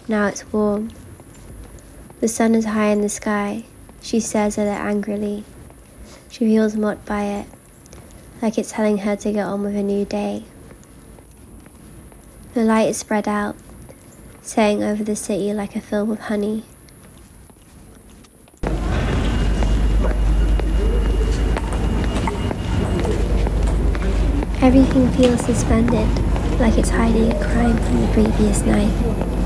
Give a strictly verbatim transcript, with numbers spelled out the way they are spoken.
Now it's warm. The sun is high in the sky. She stares at it angrily. She feels mocked by it, like it's telling her to get on with a new day. The light is spread out, setting over the city like a film of honey. Everything feels suspended, like it's hiding a crime from the previous night.